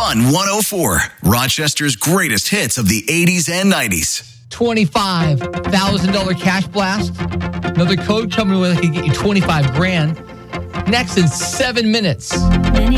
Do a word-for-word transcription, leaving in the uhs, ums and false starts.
Fun one oh four, Rochester's greatest hits of the eighties and nineties. twenty-five thousand dollars cash blast. Another code coming with that can get you twenty-five grand. Next in seven minutes.